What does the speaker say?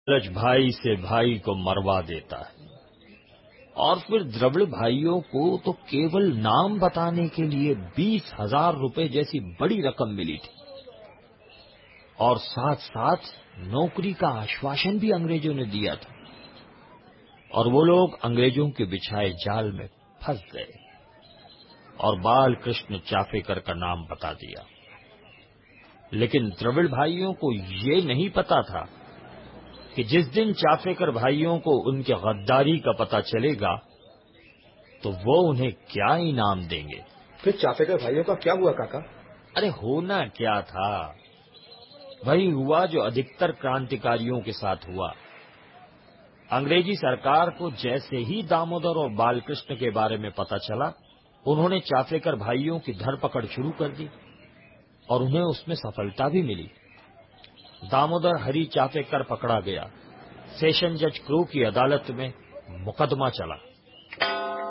लालच भाई से भाई को मरवा देता है। और फिर द्रविड़ भाइयों को तो केवल नाम बताने के लिए 20,000 रुपए जैसी बड़ी रकम मिली थी और साथ साथ नौकरी का आश्वासन भी अंग्रेजों ने दिया था। और वो लोग अंग्रेजों के बिछाए जाल में फंस गए और बाल कृष्ण चाफेकर का नाम बता दिया। लेकिन द्रविड़ भाइयों को ये नहीं पता था कि जिस दिन चाफेकर भाइयों को उनके गद्दारी का पता चलेगा तो वो उन्हें क्या इनाम देंगे। फिर चाफेकर भाइयों का क्या हुआ काका? अरे होना क्या था, वही हुआ जो अधिकतर क्रांतिकारियों के साथ हुआ। अंग्रेजी सरकार को जैसे ही दामोदर और बालकृष्ण के बारे में पता चला, उन्होंने चाफेकर भाइयों की धरपकड़ शुरू कर दी और उन्हें उसमें सफलता भी मिली। दामोदर हरि चाफेकर पकड़ा गया। सेशन जज क्रू की अदालत में मुकदमा चला।